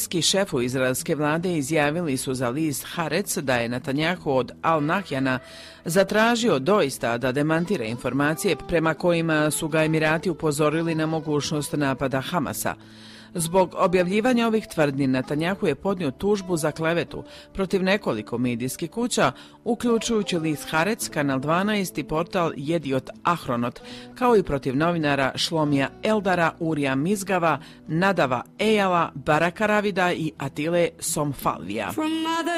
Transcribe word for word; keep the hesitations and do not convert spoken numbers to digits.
Visoki šefovi izraelske vlade izjavili su za list Haaretz da je Netanjahu od Al Nahyana zatražio doista da demantira informacije prema kojima su ga Emirati upozorili na mogućnost napada Hamasa. Zbog objavljivanja ovih tvrdnji Netanjahu je podnio tužbu za klevetu protiv nekoliko medijskih kuća, uključujući list Haaretz, Kanal dvanaest i portal Jediot Ahronot, kao i protiv novinara Šlomija Eldara, Urija Mizgava, Nadava Ejala, Baraka Ravida i Atile Somfalvija.